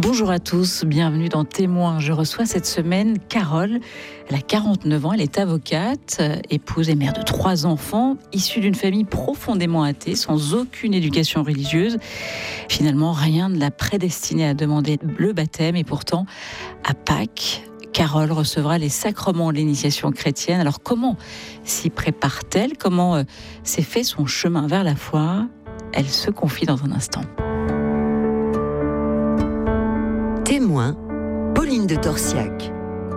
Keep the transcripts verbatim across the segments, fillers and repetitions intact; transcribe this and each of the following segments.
Bonjour à tous, bienvenue dans Témoins. Je reçois cette semaine Carole. Elle a quarante-neuf ans, elle est avocate, épouse et mère de trois enfants, issue d'une famille profondément athée, sans aucune éducation religieuse. Finalement, rien ne l'a prédestinée à demander le baptême et pourtant, à Pâques, Carole recevra les sacrements de l'initiation chrétienne. Alors comment s'y prépare-t-elle ? Comment euh, s'est fait son chemin vers la foi ? Elle se confie dans un instant. Témoin, Pauline de Torsiac.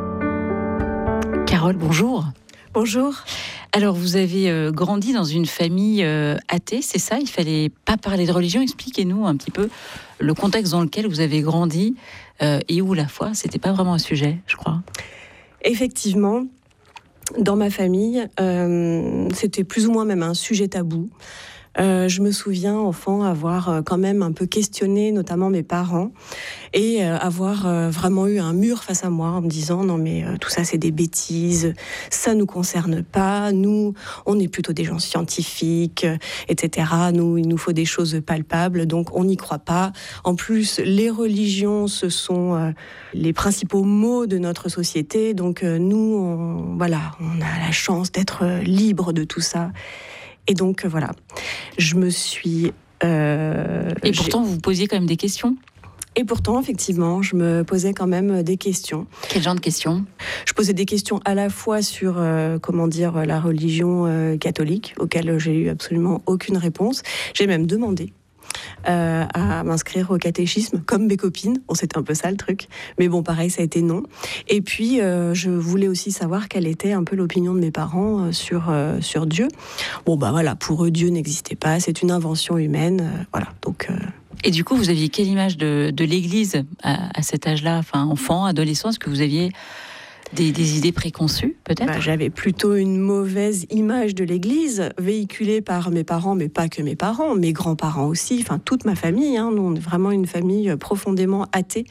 Carole, bonjour. Bonjour. Alors, vous avez euh, grandi dans une famille euh, athée, c'est ça ? Il fallait pas parler de religion. Expliquez-nous un petit peu le contexte dans lequel vous avez grandi euh, et où la foi, c'était pas vraiment un sujet, je crois. Effectivement, dans ma famille, euh, c'était plus ou moins même un sujet tabou. Euh, je me souviens, enfant, avoir euh, quand même un peu questionné, notamment mes parents, et euh, avoir euh, vraiment eu un mur face à moi en me disant « Non mais euh, tout ça c'est des bêtises, ça nous concerne pas, nous on est plutôt des gens scientifiques, euh, et cetera. Nous, il nous faut des choses palpables, donc on n'y croit pas. En plus, les religions, ce sont euh, les principaux maux de notre société, donc euh, nous, on, voilà, on a la chance d'être euh, libre de tout ça. » Et donc, voilà, je me suis... Euh, et pourtant, vous vous posiez quand même des questions ? Et pourtant, effectivement, je me posais quand même des questions. Quel genre de questions ? Je posais des questions à la fois sur, euh, comment dire, la religion euh, catholique, auxquelles j'ai eu absolument aucune réponse. J'ai même demandé Euh, à m'inscrire au catéchisme, comme mes copines. Bon, c'était un peu ça le truc. Mais bon, pareil, ça a été non. Et puis, euh, je voulais aussi savoir quelle était un peu l'opinion de mes parents euh, sur, euh, sur Dieu. Bon, bah voilà, pour eux, Dieu n'existait pas. C'est une invention humaine. Euh, voilà, donc... Euh... Et du coup, vous aviez quelle image de, de l'Église à, à cet âge-là, enfin, enfant, adolescent ? Est-ce que vous aviez... Des, des idées préconçues, peut-être ? bah, J'avais plutôt une mauvaise image de l'Église, véhiculée par mes parents, mais pas que mes parents, mes grands-parents aussi, enfin toute ma famille. Hein, nous, on est vraiment une famille profondément athée.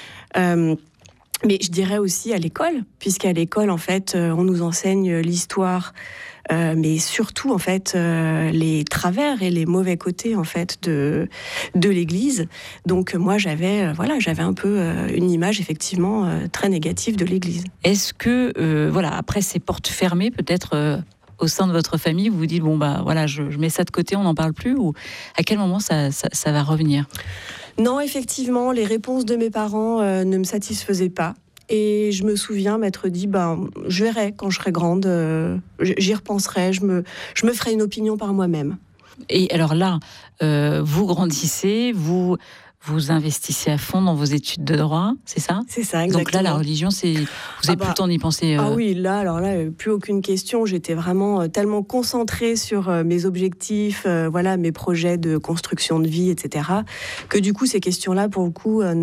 Euh, mais je dirais aussi à l'école, puisqu'à l'école, en fait, on nous enseigne l'histoire, euh, mais surtout, en fait, euh, les travers et les mauvais côtés, en fait, de, de l'Église. Donc, moi, j'avais, euh, voilà, j'avais un peu euh, une image, effectivement, euh, très négative de l'Église. Est-ce que, euh, voilà, après ces portes fermées, peut-être euh, au sein de votre famille, vous vous dites, bon, bah, voilà, je, je mets ça de côté, on n'en parle plus, ou à quel moment ça, ça, ça va revenir ? Non, effectivement, les réponses de mes parents euh, ne me satisfaisaient pas. Et je me souviens m'être dit, ben, je verrai quand je serai grande, euh, j'y repenserai, je me, je me ferai une opinion par moi-même. Et alors là, euh, vous grandissez, vous vous investissez à fond dans vos études de droit, c'est ça ? C'est ça, exactement. Donc là, la religion, c'est... vous n'avez ah bah, plus le temps d'y penser. Euh... Ah oui, là, alors là, plus aucune question. J'étais vraiment tellement concentrée sur mes objectifs, euh, voilà, mes projets de construction de vie, et cetera, que du coup, ces questions-là, pour le coup, euh,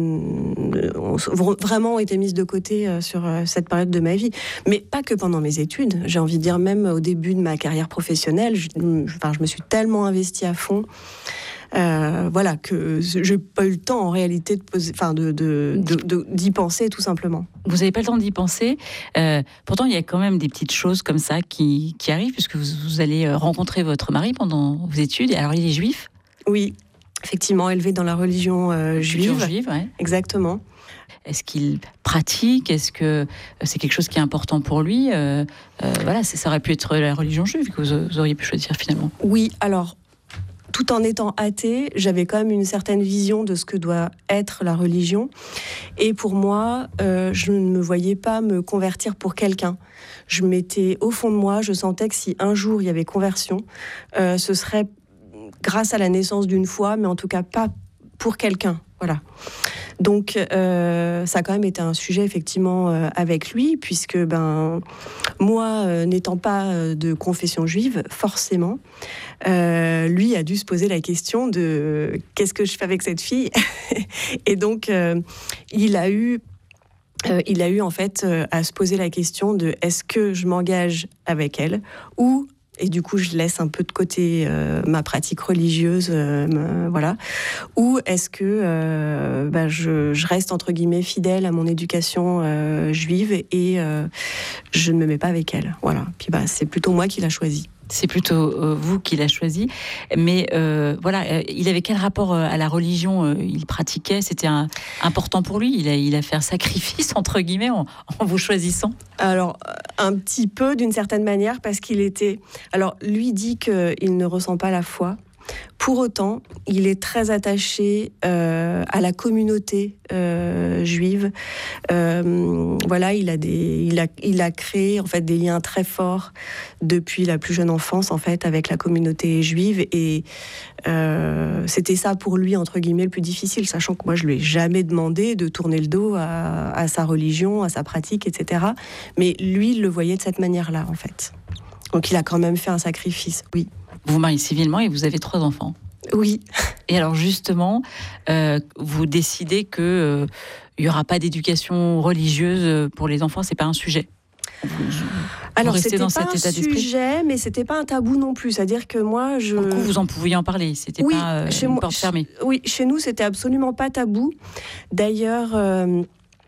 ont vraiment été mises de côté euh, sur euh, cette période de ma vie. Mais pas que pendant mes études. J'ai envie de dire, même au début de ma carrière professionnelle, je, enfin, je me suis tellement investie à fond. Euh, voilà, que j'ai pas eu le temps en réalité de poser, enfin de, de, de, de, d'y penser tout simplement. Vous n'avez pas le temps d'y penser. Euh, pourtant, il y a quand même des petites choses comme ça qui, qui arrivent, puisque vous, vous allez rencontrer votre mari pendant vos études. Alors, il est juif ? Oui, effectivement, élevé dans la religion euh, juive. juive, ouais. Exactement. Est-ce qu'il pratique ? Est-ce que c'est quelque chose qui est important pour lui ? euh, euh, Voilà, ça aurait pu être la religion juive que vous auriez pu choisir finalement. Oui, alors... Tout en étant athée, j'avais quand même une certaine vision de ce que doit être la religion. Et pour moi, euh, je ne me voyais pas me convertir pour quelqu'un. Je m'étais, au fond de moi, je sentais que si un jour il y avait conversion, euh, ce serait grâce à la naissance d'une foi, mais en tout cas pas pour quelqu'un. Voilà. Donc, euh, ça a quand même été un sujet, effectivement, euh, avec lui, puisque, ben, moi, euh, n'étant pas euh, de confession juive, forcément, euh, lui a dû se poser la question de euh, qu'est-ce que je fais avec cette fille ? Et donc, euh, il a eu... Euh, il a eu, en fait, euh, à se poser la question de est-ce que je m'engage avec elle ou... Et du coup, je laisse un peu de côté euh, ma pratique religieuse, euh, me, voilà. Ou est-ce que euh, bah, je, je reste, entre guillemets, fidèle à mon éducation euh, juive et euh, je ne me mets pas avec elle. Voilà. Puis bah, c'est plutôt moi qui l'a choisi. C'est plutôt euh, vous qui l'a choisi. Mais euh, voilà, euh, il avait quel rapport euh, à la religion euh, il pratiquait? C'était un, important pour lui? Il a, il a fait un sacrifice, entre guillemets, en, en vous choisissant? Alors, un petit peu, d'une certaine manière, parce qu'il était... Alors, lui dit qu'il ne ressent pas la foi. Pour autant, il est très attaché euh, à la communauté euh, juive. Euh, voilà, il a des, il a, il a créé en fait des liens très forts depuis la plus jeune enfance en fait avec la communauté juive et euh, c'était ça pour lui entre guillemets le plus difficile, sachant que moi je lui ai jamais demandé de tourner le dos à, à sa religion, à sa pratique, et cetera. Mais lui, il le voyait de cette manière-là en fait. Donc, il a quand même fait un sacrifice, oui. Vous vous mariez civilement et vous avez trois enfants. Oui. Et alors justement, euh, vous décidez qu'il euh, n'y aura pas d'éducation religieuse pour les enfants, c'est pas un sujet. Vous, vous alors restez c'était dans pas cet état un d'esprit. Sujet, mais c'était pas un tabou non plus. C'est-à-dire que moi, je. Pour le coup, vous en pouviez en parler. C'était oui, pas euh, chez une moi, porte fermée. Oui, chez nous, c'était absolument pas tabou. D'ailleurs. Euh,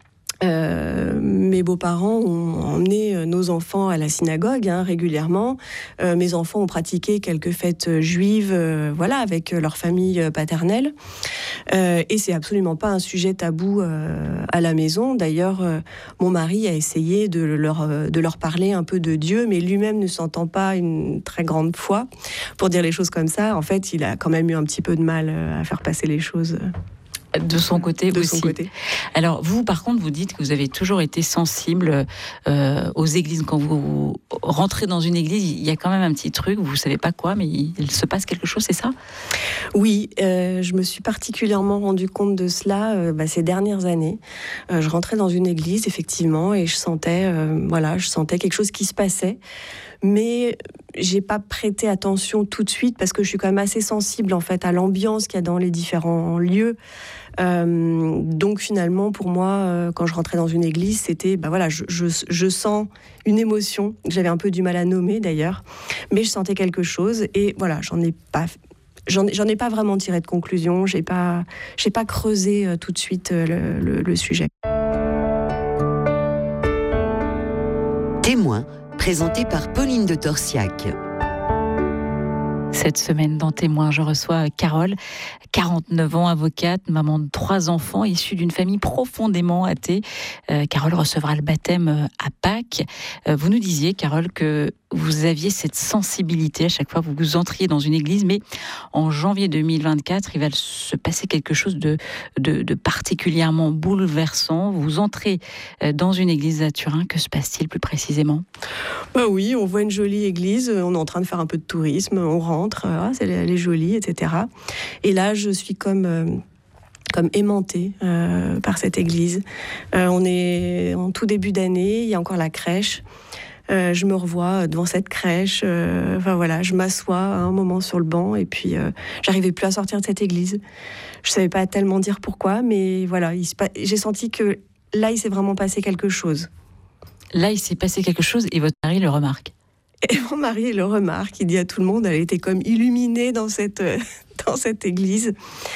Euh, mes beaux-parents ont emmené nos enfants à la synagogue hein, régulièrement. Euh, mes enfants ont pratiqué quelques fêtes juives, euh, voilà, avec leur famille paternelle. Euh, et c'est absolument pas un sujet tabou euh, à la maison. D'ailleurs, euh, mon mari a essayé de leur, de leur parler un peu de Dieu, mais lui-même ne sentant pas une très grande foi, pour dire les choses comme ça. En fait, il a quand même eu un petit peu de mal à faire passer les choses. De son côté de aussi. Son côté. Alors vous, par contre, vous dites que vous avez toujours été sensible euh, aux églises. Quand vous rentrez dans une église, il y a quand même un petit truc, vous ne savez pas quoi, mais il se passe quelque chose, c'est ça? Oui, euh, je me suis particulièrement rendu compte de cela euh, bah, ces dernières années. Euh, je rentrais dans une église, effectivement, et je sentais, euh, voilà, je sentais quelque chose qui se passait. Mais j'ai pas prêté attention tout de suite parce que je suis quand même assez sensible en fait à l'ambiance qu'il y a dans les différents lieux. Euh, donc finalement, pour moi, euh, quand je rentrais dans une église, c'était, bah voilà, je, je, je sens une émotion que j'avais un peu du mal à nommer d'ailleurs, mais je sentais quelque chose et voilà, j'en ai pas. J'en, j'en ai pas vraiment tiré de conclusion. J'ai pas, j'ai pas creusé euh, tout de suite euh, le, le, le sujet. Témoin, présenté par Pauline de Torsiac. Cette semaine, dans Témoin, je reçois Carole, quarante-neuf ans, avocate, maman de trois enfants, issue d'une famille profondément athée. Euh, Carole recevra le baptême à Pâques. Euh, vous nous disiez, Carole, que vous aviez cette sensibilité à chaque fois que vous entriez dans une église, mais en janvier deux mille vingt-quatre, il va se passer quelque chose de, de, de particulièrement bouleversant. Vous entrez dans une église à Turin. Que se passe-t-il plus précisément? Bah oui, on voit une jolie église, on est en train de faire un peu de tourisme, on rentre, ah, elle est jolie, et cetera. Et là, je suis comme... Euh, comme aimantée euh, par cette église. Euh, on est en tout début d'année, il y a encore la crèche. Euh, je me revois devant cette crèche. Euh, enfin voilà, je m'assois un moment sur le banc et puis euh, j'arrivais plus à sortir de cette église. Je savais pas tellement dire pourquoi, mais voilà, il se pa... j'ai senti que là, il s'est vraiment passé quelque chose. Là, il s'est passé quelque chose et votre mari le remarque. Et mon mari le remarque, il dit à tout le monde, elle était comme illuminée dans cette, euh, dans cette église.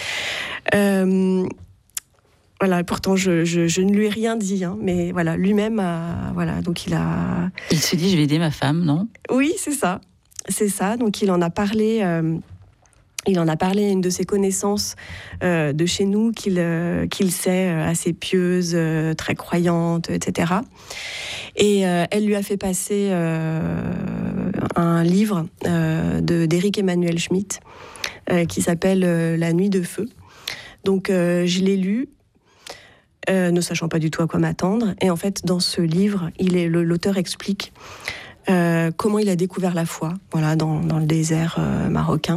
Euh, voilà, pourtant je, je, je ne lui ai rien dit, hein, mais voilà, lui-même a, voilà, donc il a. Il se dit, je vais aider ma femme, non? Oui, c'est ça, c'est ça. Donc il en a parlé. Euh, Il en a parlé à une de ses connaissances euh, de chez nous qu'il euh, qu'il sait, euh, assez pieuse, euh, très croyante, et cetera. Et euh, elle lui a fait passer euh, un livre euh, de, d'Éric Emmanuel Schmitt euh, qui s'appelle euh, La nuit de feu. Donc euh, je l'ai lu, euh, ne sachant pas du tout à quoi m'attendre. Et en fait, dans ce livre, il est, le, l'auteur explique Euh, comment il a découvert la foi, voilà, dans, dans le désert euh, marocain.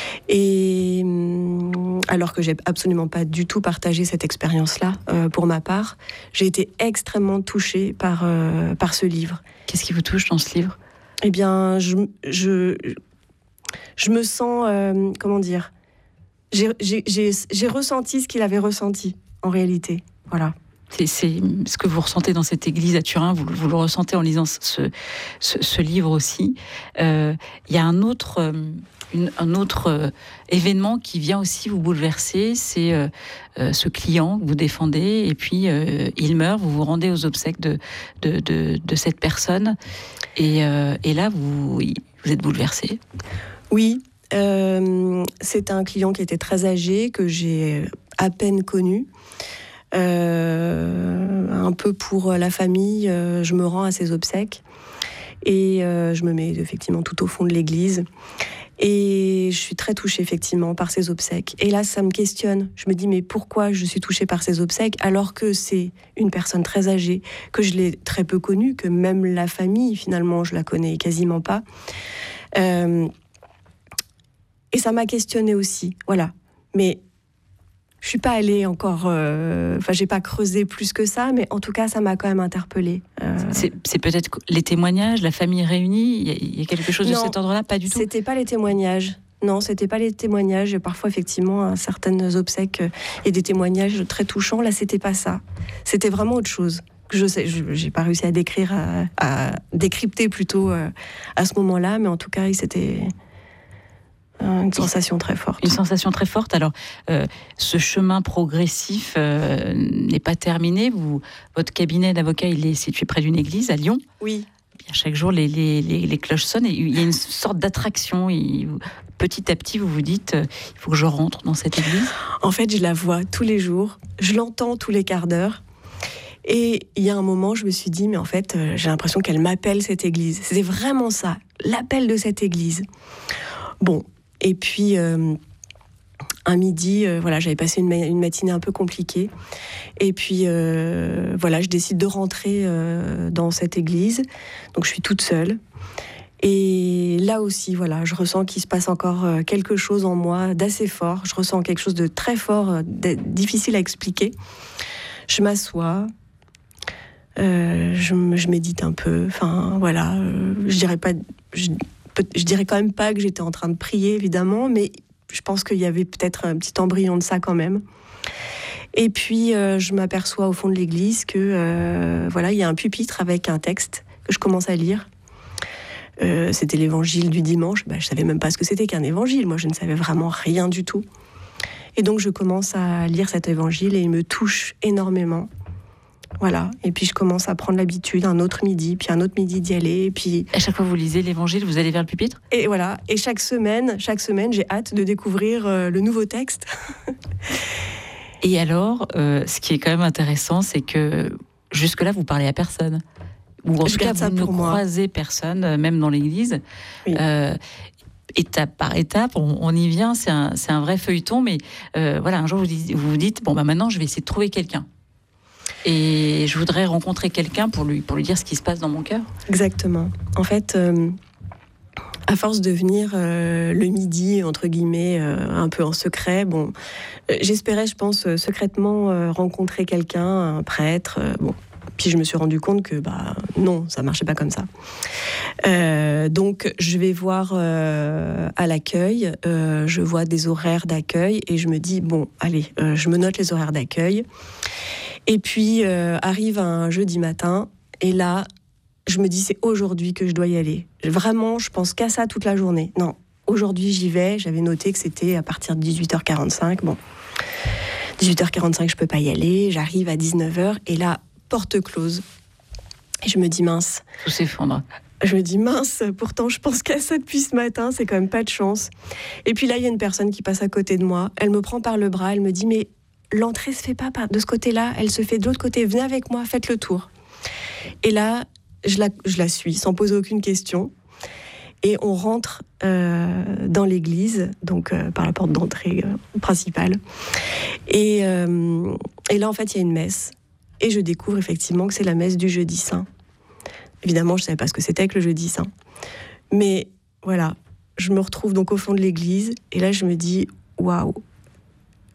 Et euh, alors que j'ai absolument pas du tout partagé cette expérience-là, euh, pour ma part, j'ai été extrêmement touchée par, euh, par ce livre. Qu'est-ce qui vous touche dans ce livre? Eh bien, je, je, je me sens, euh, comment dire, j'ai, j'ai, j'ai, j'ai ressenti ce qu'il avait ressenti, en réalité, voilà. C'est, c'est ce que vous ressentez dans cette église à Turin, vous, vous le ressentez en lisant ce, ce, ce livre aussi. Euh, il y a un autre, euh, une, un autre euh, événement qui vient aussi vous bouleverser, c'est euh, euh, ce client que vous défendez, et puis euh, il meurt, vous vous rendez aux obsèques de, de, de, de cette personne, et, euh, et là, vous, vous êtes bouleversé. Oui, euh, c'est un client qui était très âgé, que j'ai à peine connu. Euh, un peu pour la famille, euh, je me rends à ses obsèques et euh, je me mets effectivement tout au fond de l'église et je suis très touchée effectivement par ses obsèques. Et là, ça me questionne. Je me dis mais pourquoi je suis touchée par ses obsèques alors que c'est une personne très âgée, que je l'ai très peu connue, que même la famille finalement je la connais quasiment pas. Euh, et ça m'a questionnée aussi, voilà. Mais je suis pas allée encore, enfin euh, j'ai pas creusé plus que ça, mais en tout cas ça m'a quand même interpellée. Euh... C'est, c'est peut-être les témoignages, la famille réunie, il y a, il y a quelque chose non, de cet ordre-là, pas du tout. C'était pas les témoignages. Non, c'était pas les témoignages. Parfois effectivement à certaines obsèques et des témoignages très touchants. Là c'était pas ça. C'était vraiment autre chose. Je sais, je, j'ai pas réussi à décrire, à, à décrypter plutôt euh, à ce moment-là, mais en tout cas c'était une sensation très forte. Une sensation très forte. Alors, euh, ce chemin progressif euh, n'est pas terminé. Vous, votre cabinet d'avocat, il est situé près d'une église à Lyon. Oui. Bien, chaque jour, les, les, les, les cloches sonnent et il y a une sorte d'attraction. Et petit à petit, vous vous dites, euh, il faut que je rentre dans cette église. En fait, je la vois tous les jours. Je l'entends tous les quarts d'heure. Et il y a un moment, je me suis dit, mais en fait, euh, j'ai l'impression qu'elle m'appelle, cette église. C'était vraiment ça, l'appel de cette église. Bon. Et puis, euh, un midi, euh, voilà, j'avais passé une, ma- une matinée un peu compliquée. Et puis, euh, voilà, je décide de rentrer euh, dans cette église. Donc, je suis toute seule. Et là aussi, voilà, je ressens qu'il se passe encore euh, quelque chose en moi d'assez fort. Je ressens quelque chose de très fort, euh, de, difficile à expliquer. Je m'assois. Euh, je, je médite un peu. Enfin, voilà, euh, je dirais pas... Je, Je dirais quand même pas que j'étais en train de prier, évidemment, mais je pense qu'il y avait peut-être un petit embryon de ça quand même. Et puis, euh, je m'aperçois au fond de l'église que, euh, voilà, il y a un pupitre avec un texte que je commence à lire. Euh, c'était l'évangile du dimanche. Bah, je savais même pas ce que c'était qu'un évangile. Moi, je ne savais vraiment rien du tout. Et donc, je commence à lire cet évangile et il me touche énormément. Voilà, et puis je commence à prendre l'habitude, un autre midi, puis un autre midi d'y aller, et puis... À chaque fois que vous lisez l'évangile, vous allez vers le pupitre ? Et voilà, et chaque semaine, chaque semaine, j'ai hâte de découvrir euh, le nouveau texte. Et alors, euh, ce qui est quand même intéressant, c'est que jusque-là, vous parlez à personne. Ou en je tout cas, vous ne croisez personne, même dans l'église. Oui. Euh, étape par étape, on, on y vient, c'est un, c'est un vrai feuilleton, mais euh, voilà, un jour, vous dites, vous vous dites, bon, bah maintenant, je vais essayer de trouver quelqu'un. Et je voudrais rencontrer quelqu'un pour lui, pour lui dire ce qui se passe dans mon cœur. Exactement. En fait, euh, à force de venir euh, le midi, entre guillemets, euh, un peu en secret, bon, euh, j'espérais, je pense, euh, secrètement euh, rencontrer quelqu'un, un prêtre. Euh, bon, puis je me suis rendu compte que, bah, non, ça marchait pas comme ça. Euh, donc, je vais voir euh, à l'accueil. Euh, je vois des horaires d'accueil et je me dis, bon, allez, euh, je me note les horaires d'accueil. Et puis, euh, arrive un jeudi matin, et là, je me dis, c'est aujourd'hui que je dois y aller. Vraiment, je pense qu'à ça toute la journée. Non, aujourd'hui, j'y vais. J'avais noté que c'était à partir de dix-huit heures quarante-cinq. Bon, dix-huit heures quarante-cinq, je peux pas y aller. J'arrive à dix-neuf heures, et là, porte close. Et je me dis, mince. Tout s'effondre. Je me dis, mince, pourtant, je pense qu'à ça depuis ce matin, c'est quand même pas de chance. Et puis là, il y a une personne qui passe à côté de moi. Elle me prend par le bras, elle me dit, mais... l'entrée se fait pas de ce côté-là, elle se fait de l'autre côté. Venez avec moi, faites le tour. Et là, je la, je la suis sans poser aucune question. Et on rentre euh, dans l'église, donc euh, par la porte d'entrée euh, principale. Et, euh, et là, en fait, il y a une messe. Et je découvre effectivement que c'est la messe du Jeudi Saint. Évidemment, je ne savais pas ce que c'était que le Jeudi Saint. Mais voilà, je me retrouve donc au fond de l'église. Et là, je me dis, waouh!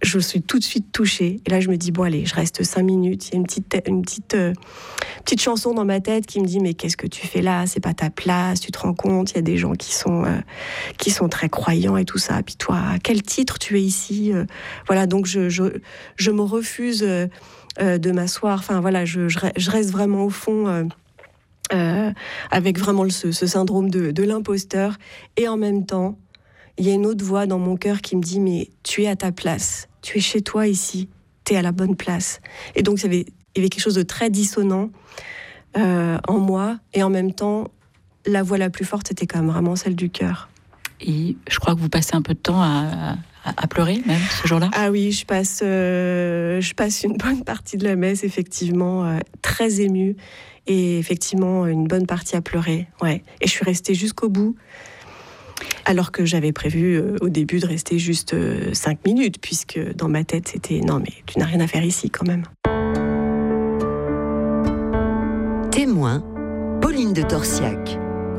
je suis tout de suite touchée. Et là, je me dis, bon, allez, je reste cinq minutes. Il y a une petite, une petite, euh, petite chanson dans ma tête qui me dit, mais qu'est-ce que tu fais là ? C'est pas ta place, tu te rends compte ? Il y a des gens qui sont, euh, qui sont très croyants et tout ça. Puis toi, à quel titre tu es ici ? euh, Voilà, donc je, je, je me refuse euh, euh, de m'asseoir. Enfin, voilà, je, je, je reste vraiment au fond... Euh, Euh, avec vraiment le, ce, ce syndrome de, de l'imposteur. Et en même temps, il y a une autre voix dans mon cœur qui me dit, mais tu es à ta place, tu es chez toi ici, tu es à la bonne place. Et donc, il y avait, il y avait quelque chose de très dissonant euh, en moi. Et en même temps, la voix la plus forte, c'était quand même vraiment celle du cœur. Et je crois que vous passez un peu de temps à, à, à pleurer, même, ce jour-là. Ah oui, je passe, euh, je passe une bonne partie de la messe, effectivement, euh, très émue. Et effectivement, une bonne partie à pleurer. Ouais. Et je suis restée jusqu'au bout, alors que j'avais prévu euh, au début de rester juste euh, cinq minutes, puisque dans ma tête, c'était « non, mais tu n'as rien à faire ici quand même ». Témoin, Pauline de Torsiac.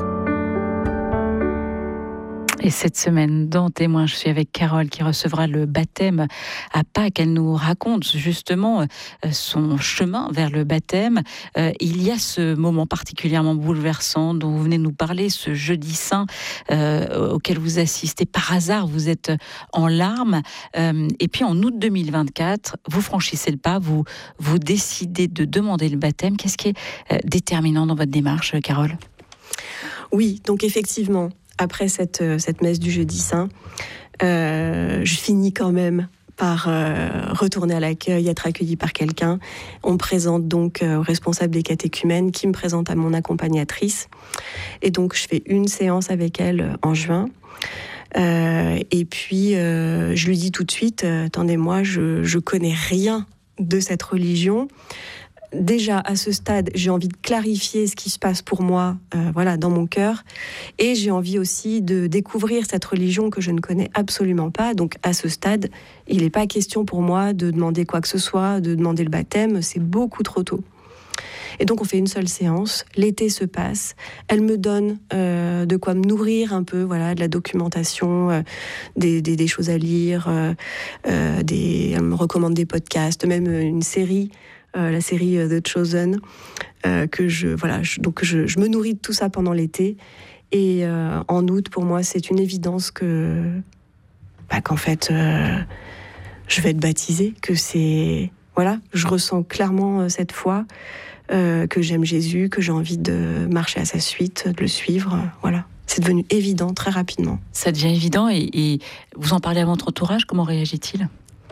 Et cette semaine, dans Témoin, je suis avec Carole qui recevra le baptême à Pâques. Elle nous raconte justement son chemin vers le baptême. Euh, il y a ce moment particulièrement bouleversant dont vous venez de nous parler, ce jeudi saint euh, auquel vous assistez par hasard. Vous êtes en larmes. Euh, et puis en août deux mille vingt-quatre, vous franchissez le pas, vous, vous décidez de demander le baptême. Qu'est-ce qui est euh, déterminant dans votre démarche, Carole ? Oui, donc effectivement, après cette, cette messe du jeudi saint, euh, je finis quand même par euh, retourner à l'accueil, être accueillie par quelqu'un. On me présente donc euh, au responsable des catéchumènes qui me présente à mon accompagnatrice. Et donc, je fais une séance avec elle en juin. Euh, et puis, euh, je lui dis tout de suite, euh, attendez-moi, je, je connais rien de cette religion. Déjà, à ce stade, j'ai envie de clarifier ce qui se passe pour moi, euh, voilà, dans mon cœur. Et j'ai envie aussi de découvrir cette religion que je ne connais absolument pas. Donc, à ce stade, il n'est pas question pour moi de demander quoi que ce soit, de demander le baptême. C'est beaucoup trop tôt. Et donc, on fait une seule séance. L'été se passe. Elle me donne euh, de quoi me nourrir un peu, voilà, de la documentation, euh, des, des, des choses à lire. Euh, euh, des, elle me recommande des podcasts, même une série. Euh, la série euh, The Chosen, euh, que je, voilà, je, donc je, je me nourris de tout ça pendant l'été. Et euh, en août, pour moi, c'est une évidence que, bah, qu'en fait, euh, je vais être baptisée, que c'est, voilà, je ressens clairement euh, cette foi, euh, que j'aime Jésus, que j'ai envie de marcher à sa suite, de le suivre, euh, voilà. C'est devenu évident très rapidement. Ça devient évident et, et vous en parlez à votre entourage, comment réagit-il ?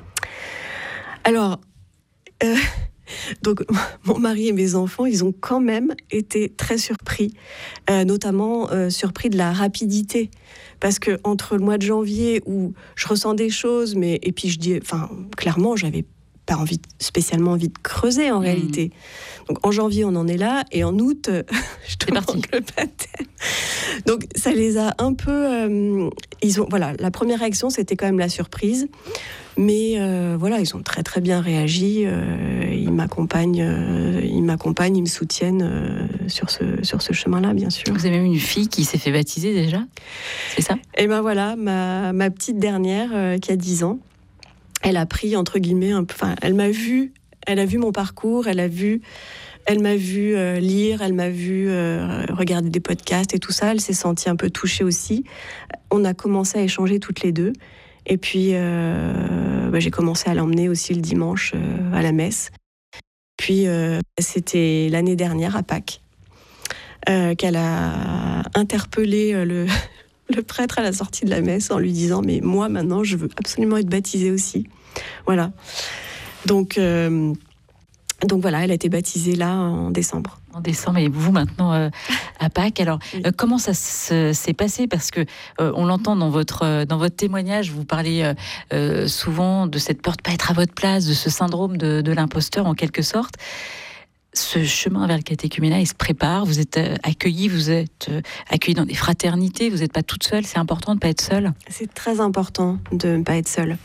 Alors, euh, donc, mon mari et mes enfants, ils ont quand même été très surpris, euh, notamment euh, surpris de la rapidité. Parce que entre le mois de janvier où je ressens des choses, mais et puis je dis, enfin, clairement, j'avais pas envie, spécialement envie de creuser en mmh. réalité. Donc en janvier, on en est là, et en août, je demande le baptême. Donc ça les a un peu, euh, ils ont, voilà, la première réaction, c'était quand même la surprise. Mais euh, voilà, ils ont très très bien réagi. Euh, ils m'accompagnent, euh, ils m'accompagnent, ils me soutiennent euh, sur ce sur ce chemin-là, bien sûr. Vous avez même une fille qui s'est fait baptiser déjà, c'est ça ? Et ben voilà, ma ma petite dernière euh, qui a dix ans, elle a pris entre guillemets, un peu, enfin, elle m'a vu, elle a vu mon parcours, elle a vu, elle m'a vu euh, lire, elle m'a vu euh, regarder des podcasts et tout ça. Elle s'est sentie un peu touchée aussi. On a commencé à échanger toutes les deux. Et puis, euh, bah, j'ai commencé à l'emmener aussi le dimanche euh, à la messe. Puis, euh, c'était l'année dernière, à Pâques, euh, qu'elle a interpellé le, le prêtre à la sortie de la messe en lui disant « Mais moi, maintenant, je veux absolument être baptisée aussi. » Voilà. Donc, euh, donc voilà, elle a été baptisée là, en décembre. En décembre, et vous maintenant euh, à Pâques. Alors, oui. euh, comment ça s- s'est passé ? Parce que euh, on l'entend dans votre euh, dans votre témoignage, vous parlez euh, euh, souvent de cette peur de pas être à votre place, de ce syndrome de, de l'imposteur en quelque sorte. ce chemin vers le catéchuménat, il se prépare. Vous êtes accueillis, vous êtes accueillis dans des fraternités. Vous n'êtes pas toute seule. C'est important de ne pas être seule. C'est très important de ne pas être seule.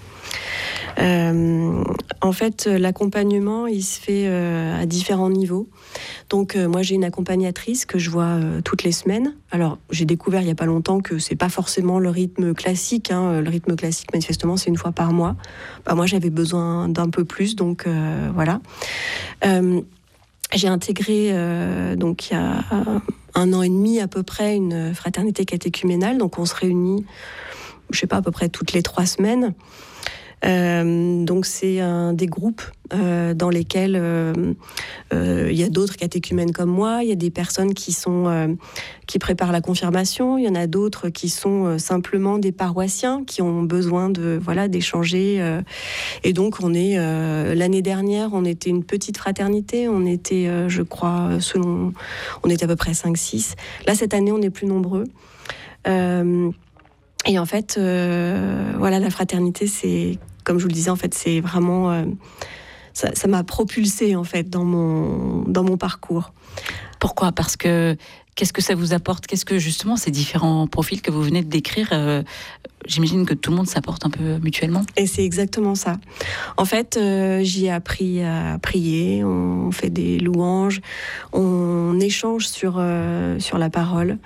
Euh, en fait, l'accompagnement, il se fait euh, à différents niveaux. Donc, euh, moi, j'ai une accompagnatrice que je vois euh, toutes les semaines. Alors, j'ai découvert il n'y a pas longtemps que c'est pas forcément le rythme classique. Hein. Le rythme classique, manifestement, c'est une fois par mois. Bah, moi, j'avais besoin d'un peu plus, donc euh, voilà. Euh, j'ai intégré, euh, donc il y a un an et demi à peu près, une fraternité catéchuménale. Donc, on se réunit, je sais pas, à peu près toutes les trois semaines. Euh, donc c'est un des groupes euh, dans lesquels euh, euh, il y a d'autres catéchumènes comme moi, il y a des personnes qui sont euh, qui préparent la confirmation, il y en a d'autres qui sont euh, simplement des paroissiens qui ont besoin de voilà d'échanger euh, et donc on est euh, l'année dernière on était une petite fraternité, on était euh, je crois selon on était à peu près cinq six. Là cette année on est plus nombreux. Euh, Et en fait, euh, voilà, la fraternité, c'est, comme je vous le disais, en fait, c'est vraiment, euh, ça, ça m'a propulsée en fait dans mon dans mon parcours. Pourquoi ? Parce que qu'est-ce que ça vous apporte ? Qu'est-ce que justement ces différents profils que vous venez de décrire, euh, j'imagine que tout le monde s'apporte un peu mutuellement. Et c'est exactement ça. En fait, euh, j'y ai appris à prier, on fait des louanges, on échange sur, euh, sur la parole.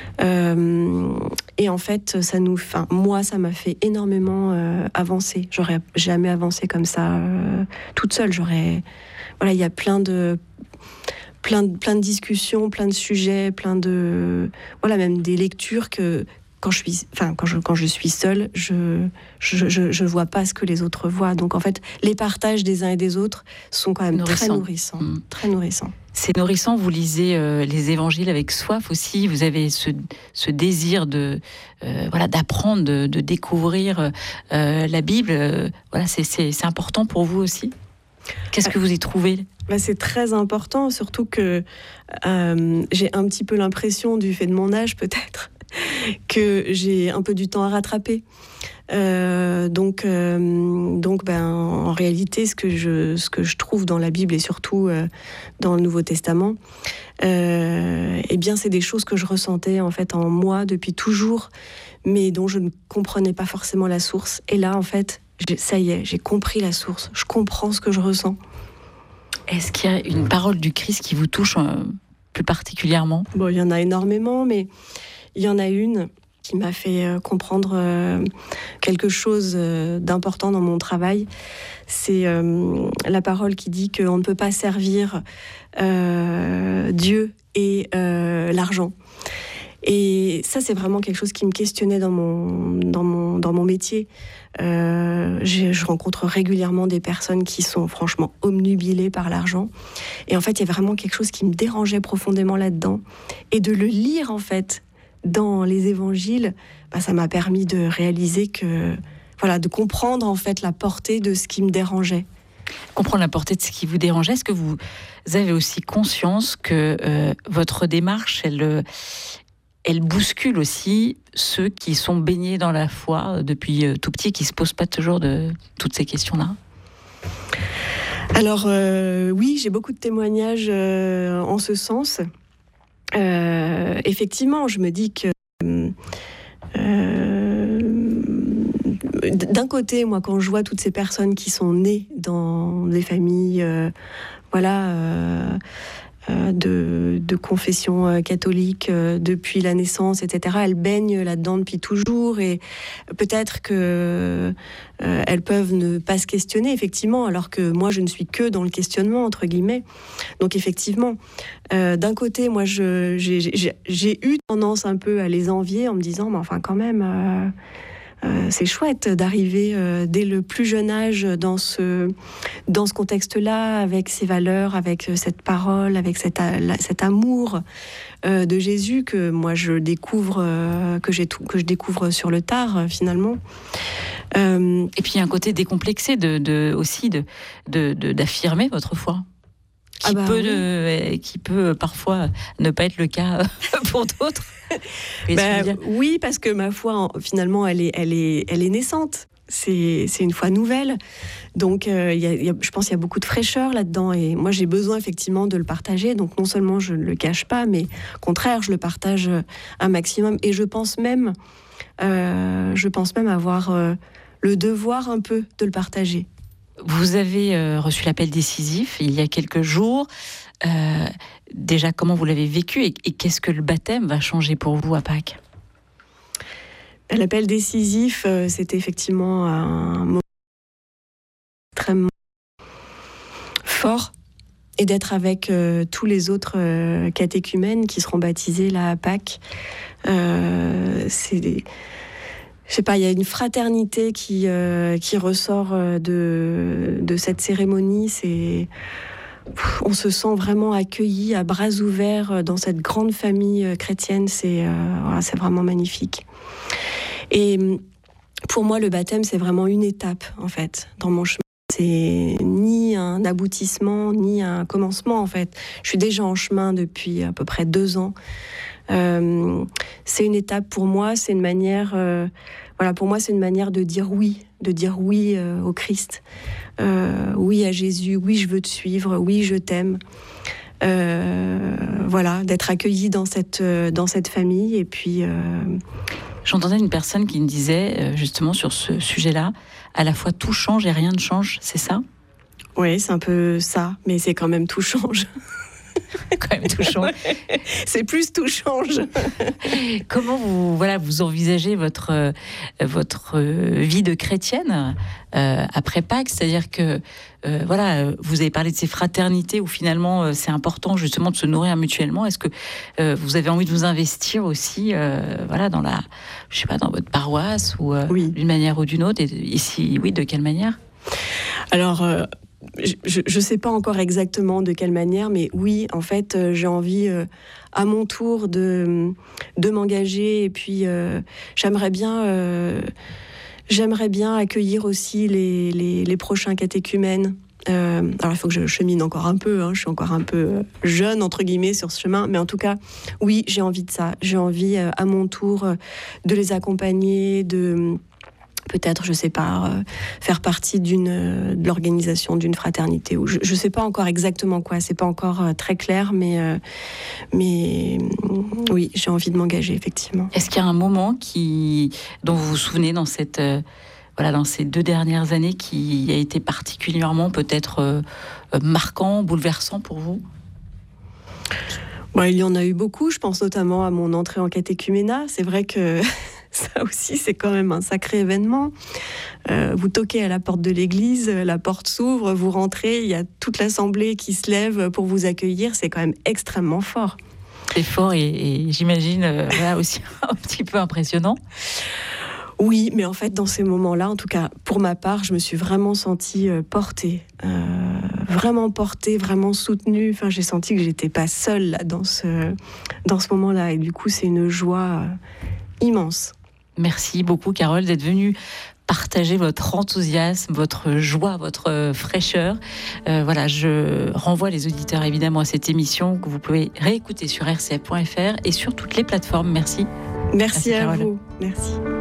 Euh, et en fait, ça nous, enfin, moi, ça m'a fait énormément euh, avancer. J'aurais jamais avancé comme ça euh, toute seule. J'aurais, voilà, il y a plein de plein de plein de discussions, plein de sujets, plein de voilà, même des lectures que quand je suis, enfin quand je quand je suis seule, je je je, je vois pas ce que les autres voient. Donc en fait, les partages des uns et des autres sont quand même nourrissant. très nourrissants, mmh. très nourrissants. C'est nourrissant. Vous lisez euh, les évangiles avec soif aussi. Vous avez ce ce désir de euh, voilà d'apprendre, de, de découvrir euh, la Bible. Euh, voilà, c'est c'est c'est important pour vous aussi. Qu'est-ce que vous y trouvez ? Bah, c'est très important, surtout que euh, j'ai un petit peu l'impression, du fait de mon âge peut-être, que j'ai un peu du temps à rattraper. Euh, donc, euh, donc ben, en réalité, ce que, je, ce que je trouve dans la Bible et surtout euh, dans le Nouveau Testament, euh, eh bien, c'est des choses que je ressentais en fait en moi depuis toujours, mais dont je ne comprenais pas forcément la source. Et là, en fait, ça y est, j'ai compris la source. Je comprends ce que je ressens. Est-ce qu'il y a une parole du Christ qui vous touche euh, plus particulièrement ? Bon, il y en a énormément, mais il y en a une qui m'a fait euh, comprendre euh, quelque chose euh, d'important dans mon travail. C'est euh, la parole qui dit qu'on ne peut pas servir euh, Dieu et euh, l'argent. Et ça, c'est vraiment quelque chose qui me questionnait dans mon, dans mon, dans mon métier. Euh, je, je rencontre régulièrement des personnes qui sont franchement obnubilées par l'argent. Et en fait, il y a vraiment quelque chose qui me dérangeait profondément là-dedans. Et de le lire, en fait, dans les évangiles, bah, ça m'a permis de réaliser que, voilà, de comprendre, en fait, la portée de ce qui me dérangeait. Comprendre la portée de ce qui vous dérangeait. Est-ce que vous avez aussi conscience que euh, votre démarche, elle... elle bouscule aussi ceux qui sont baignés dans la foi depuis tout petit, qui ne se posent pas toujours de toutes ces questions-là ? Alors euh, oui, j'ai beaucoup de témoignages euh, en ce sens. Euh, effectivement, je me dis que euh, d'un côté, moi, quand je vois toutes ces personnes qui sont nées dans des familles, euh, voilà... Euh, De, de confession catholique euh, depuis la naissance, et cetera. Elles baignent là-dedans depuis toujours et peut-être que euh, elles peuvent ne pas se questionner, effectivement, alors que moi, je ne suis que dans le questionnement, entre guillemets. Donc, effectivement, euh, d'un côté, moi, je, j'ai, j'ai, j'ai eu tendance un peu à les envier en me disant, mais enfin, quand même... Euh, Euh, c'est chouette d'arriver euh, dès le plus jeune âge dans ce, dans ce contexte-là, avec ces valeurs, avec cette parole, avec cet, a, cet amour euh, de Jésus que moi je découvre, euh, que, j'ai tout, que je découvre sur le tard euh, finalement. Euh, Et puis il y a un côté décomplexé de, de, aussi de, de, de, d'affirmer votre foi. Qui, ah bah peut, oui. euh, qui peut parfois ne pas être le cas pour d'autres. Bah, oui, parce que ma foi, finalement, elle est, elle est, elle est naissante. c'est, c'est une foi nouvelle. Donc, euh, y a, y a, je pense qu'il y a beaucoup de fraîcheur là-dedans. Et moi, j'ai besoin effectivement de le partager. Donc, non seulement je ne le cache pas, mais au contraire, je le partage un maximum. Et je pense même, euh, je pense même avoir euh, le devoir un peu de le partager. Vous avez euh, reçu l'appel décisif il y a quelques jours. Euh, déjà, comment vous l'avez vécu et, et qu'est-ce que le baptême va changer pour vous à Pâques ? L'appel décisif, euh, c'était effectivement un moment extrêmement fort. Et d'être avec euh, tous les autres euh, catéchumènes qui seront baptisés là à Pâques. Euh, c'est des... Je sais pas, il y a une fraternité qui, euh, qui ressort de, de cette cérémonie. C'est... On se sent vraiment accueillis à bras ouverts dans cette grande famille chrétienne. C'est, euh, voilà, c'est vraiment magnifique. Et pour moi, le baptême, c'est vraiment une étape, en fait, dans mon chemin. C'est ni un aboutissement, ni un commencement, en fait. Je suis déjà en chemin depuis à peu près deux ans. Euh, c'est une étape pour moi, c'est une manière... Euh, voilà, pour moi, c'est une manière de dire oui, de dire oui euh, au Christ, euh, oui à Jésus, oui, je veux te suivre, oui, je t'aime. Euh, voilà, d'être accueilli dans cette, euh, dans cette famille. Et puis... Euh... J'entendais une personne qui me disait, euh, justement, sur ce sujet-là, à la fois tout change et rien ne change, c'est ça ? Oui, c'est un peu ça, mais c'est quand même tout change. Quand même tout change. C'est plus tout change. Comment vous, voilà, vous envisagez votre, euh, votre vie de chrétienne euh, après Pâques ? C'est-à-dire que euh, voilà, vous avez parlé de ces fraternités où finalement euh, c'est important justement de se nourrir mutuellement. Est-ce que euh, vous avez envie de vous investir aussi euh, voilà, dans la, je sais pas, dans votre paroisse ou euh, oui. d'une manière ou d'une autre ? Et si oui, de quelle manière ? Alors. Euh... Je ne sais pas encore exactement de quelle manière, mais oui, en fait, euh, j'ai envie euh, à mon tour de, de m'engager. Et puis, euh, j'aimerais bien, euh, j'aimerais bien accueillir aussi les, les, les prochains catéchumènes. Euh, alors, il faut que je chemine encore un peu. Hein, je suis encore un peu jeune, entre guillemets, sur ce chemin. Mais en tout cas, oui, j'ai envie de ça. J'ai envie, euh, à mon tour, euh, de les accompagner, de... peut-être, je sais pas, euh, faire partie d'une, euh, de l'organisation d'une fraternité. Ou je ne sais pas encore exactement quoi, c'est pas encore euh, très clair, mais, euh, mais oui, j'ai envie de m'engager, effectivement. Est-ce qu'il y a un moment qui, dont vous vous souvenez dans, cette, euh, voilà, dans ces deux dernières années qui a été particulièrement peut-être euh, marquant, bouleversant pour vous ? Bon, il y en a eu beaucoup, je pense notamment à mon entrée en catéchuménat. C'est vrai que... ça aussi, c'est quand même un sacré événement. Euh, vous toquez à la porte de l'église, la porte s'ouvre, vous rentrez, il y a toute l'assemblée qui se lève pour vous accueillir. C'est quand même extrêmement fort. C'est fort et, et j'imagine euh, voilà, aussi un petit peu impressionnant. Oui, mais en fait, dans ces moments-là, en tout cas, pour ma part, je me suis vraiment sentie euh, portée. Euh, vraiment portée, vraiment soutenue. Enfin, j'ai senti que j'étais pas seule là, dans, ce, dans ce moment-là. Et du coup, c'est une joie euh, immense. Merci beaucoup, Carole, d'être venue partager votre enthousiasme, votre joie, votre fraîcheur. Euh, voilà, je renvoie les auditeurs évidemment à cette émission que vous pouvez réécouter sur r c f point f r et sur toutes les plateformes. Merci. Merci, Merci à Carole. vous. Merci.